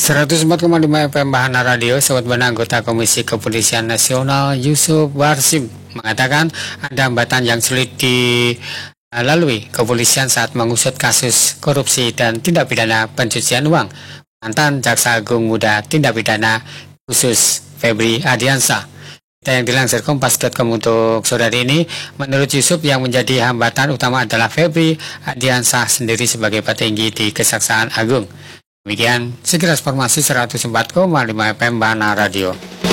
104,5 FM Bahana Radio, Sobat Bana, anggota Komisi Kepolisian Nasional Yusuf Warsim mengatakan ada hambatan yang sulit dilalui kepolisian saat mengusut kasus korupsi dan tindak pidana pencucian uang mantan Jaksa Agung Muda Tindak Pidana Khusus Febri Ardiansyah. Yang dilansir Kompas.com untuk sore hari ini, menurut Yusuf yang menjadi hambatan utama adalah Febri Ardiansyah sendiri sebagai petinggi di Kejaksaan Agung. Demikian sekilas informasi 104,5 FM Bahana Radio.